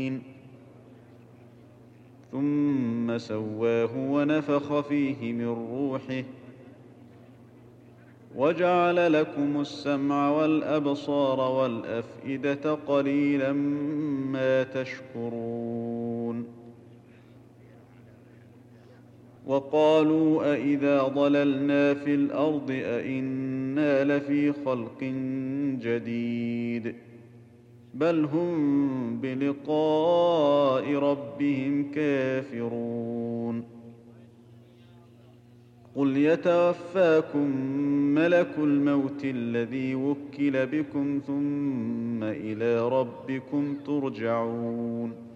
ثم سواه ونفخ فيه من روحه وجعل لكم السمع والأبصار والأفئدة قليلا ما تشكرون. وقالوا أإذا ضللنا في الأرض أإنا لفي خلق جديد بل هم بلقاء ربهم كافرون. قل يتوفاكم ملك الموت الذي وكل بكم ثم إلى ربكم ترجعون.